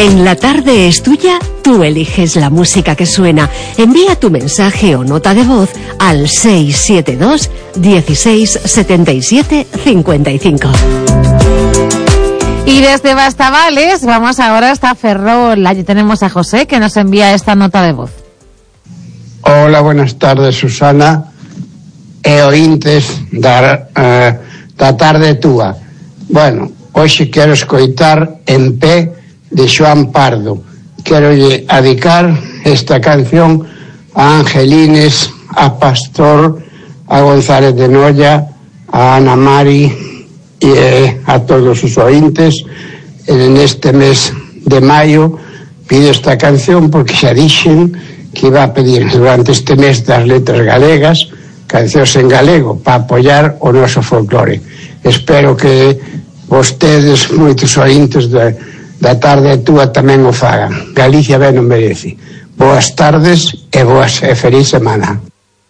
En La Tarde es Tuya, tú eliges la música que suena. Envía tu mensaje o nota de voz al 672 16 77 55. Y desde Bastavales vamos ahora hasta Ferrol. Allí tenemos a José que nos envía esta nota de voz. Hola, buenas tardes, Susana e ointes da tarde túa. Bueno, hoxe quero escoitar En Pé de Xoán Pardo. Quero dedicar esta canción a Angelines, a Pastor, a González de Noia, a Ana Mari e a todos os ointes. En este mes de maio pido esta canción porque xa dixen que iba a pedir durante este mes das letras galegas cancións en galego para apoiar o noso folclore. Espero que vostedes, moitos ointes da tarde túa, tamén o fagan. Galicia ben o merece. Boas tardes e boas e feliz semana.